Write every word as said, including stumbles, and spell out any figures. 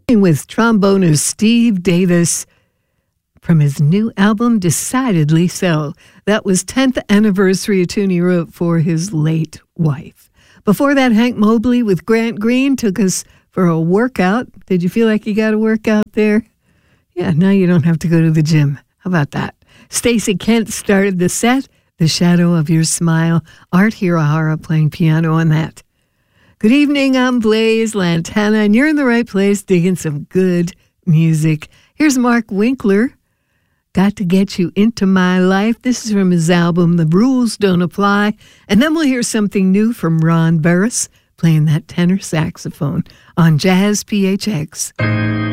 With trombonist Steve Davis from his new album, Decidedly So. That was tenth anniversary, a tune he wrote for his late wife. Before that, Hank Mobley with Grant Green took us for a workout. Did you feel like you got a workout there? Yeah, now you don't have to go to the gym. How about that? Stacey Kent started the set, The Shadow of Your Smile. Art Hirahara playing piano on that. Good evening, I'm Blaze Lantana, and you're in the right place digging some good music. Here's Mark Winkler, Got to Get You Into My Life. This is from his album, The Rules Don't Apply. And then we'll hear something new from Ron Burris playing that tenor saxophone on Jazz P H X.